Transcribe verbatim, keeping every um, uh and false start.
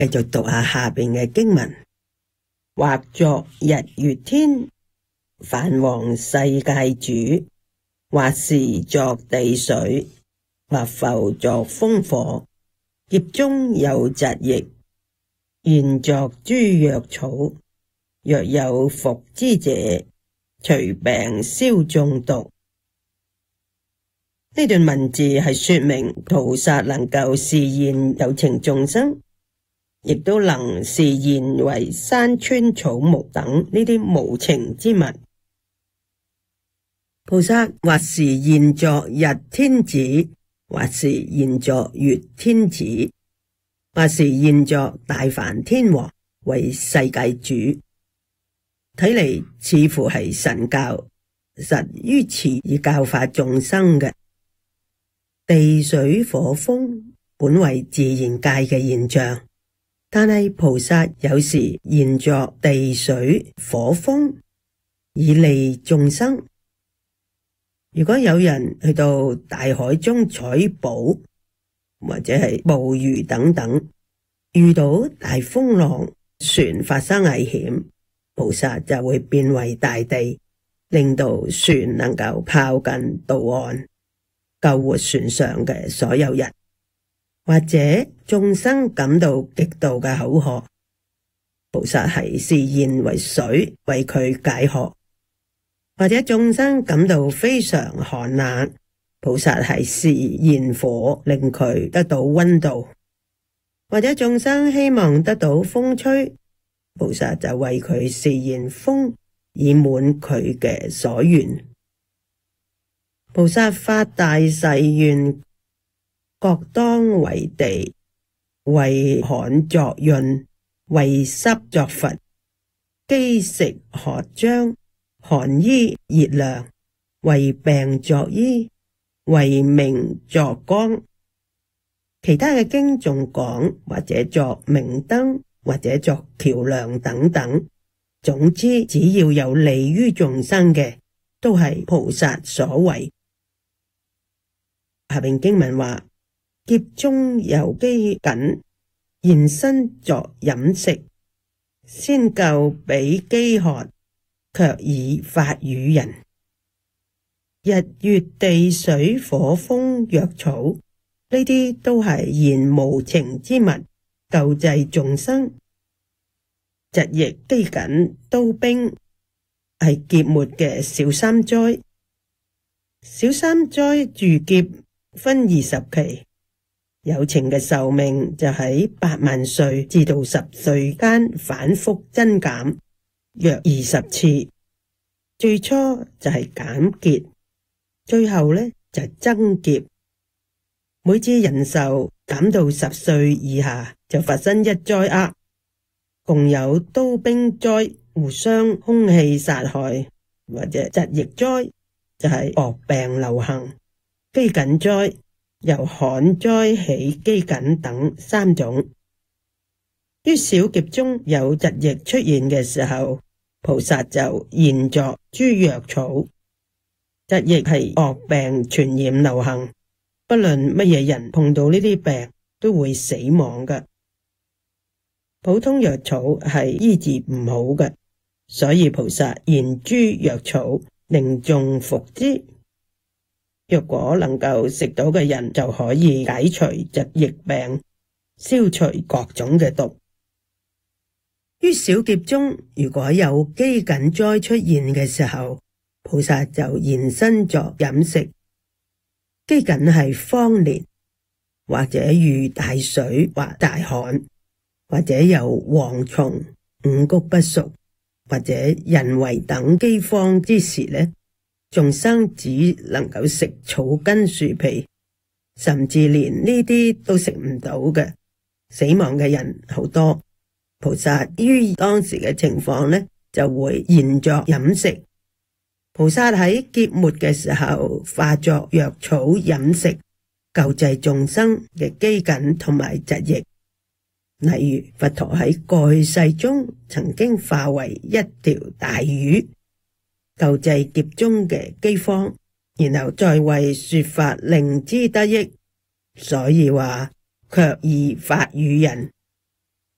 繼續讀下下邊嘅經文：或作日月天，梵王世界主；或時作地水，或復作風火。劫中有疾疫，現作諸藥草。若有服之者，除病消中毒。呢段文字係說明菩薩能夠示現有情眾生，亦都能示現為山川草木等呢啲無情之物。菩薩或是現作日天子，或是現作月天子，或是現作大梵天王為世界主。睇嚟似乎係神教，實於此以教化眾生嘅。地水火風本為自然界嘅現象，但係菩薩有時現作地水火風以利眾生。如果有人去到大海中採寶或者係捕魚等等，遇到大風浪，船發生危險，菩薩就會變為大地，令到船能夠靠近渡岸，救活船上嘅所有人。或者眾生感到極度嘅口渴，菩薩係示現為水為佢解渴；或者眾生感到非常寒冷，菩薩係示現火令佢得到溫度；或者眾生希望得到風吹，菩薩就為佢示現風，以滿佢嘅所願。菩薩發大誓願，各當為地，為旱作潤，為濕作佛，饑食渴漿，寒衣熱涼，為病作醫，為明作光。其他嘅經仲講，或者作明燈，或者作橋梁等等。總之，只要有利於眾生嘅，都係菩薩所為。下邊經文話：劫中有饑饉，現身作飲食，先救彼饑渴，卻以法與人。日月地水火風藥草，呢啲都係現無情之物，救濟眾生。疾疫饑饉刀兵係劫末嘅小三災。小三災住劫分二十期，有情嘅壽命就喺八萬歲至到十歲間反覆增減約二十次。最初就係減劫，最後呢就增劫。每次人壽減到十歲以下，就發生一災厄，共有刀兵災，互相空氣殺害，或者疾疫災，就係惡病流行。饑饉災由旱災起饑饉等三種。於小劫中有疾疫出現嘅時候，菩薩就現作諸藥草。疾疫係惡病傳染流行，不論乜嘢人碰到呢啲病都會死亡嘅。普通藥草係醫治唔好嘅，所以菩薩現諸藥草令眾服之。若果能夠食到嘅人，就可以解除疾疫病，消除各種嘅毒。於小劫中，如果有饑饉災出現嘅時候，菩薩就現身作飲食。饑饉係荒年，或者遇大水或大旱，或者有蝗蟲、五穀不熟，或者人為等饑荒之時呢，眾生只能夠食草根樹皮，甚至連呢啲都食唔到嘅，死亡嘅人好多。菩薩於當時嘅情況呢，就會現作飲食。菩薩喺劫末嘅時候化作藥草飲食，救濟眾生嘅饑饉同埋疾疫。例如佛陀喺過去世中曾經化為一條大魚，救濟劫中嘅饑荒，然後再為說法令之得益。所以話卻以法與人，